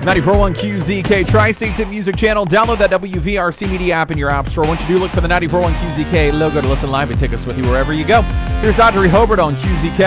94.1 QZK, Tri-States Hit Music Channel. Download that WVRC Media app in your app store. Once you do, look for the 94.1 QZK logo to listen live and take us with you wherever you go. Here's Audrey Hobart on QZK.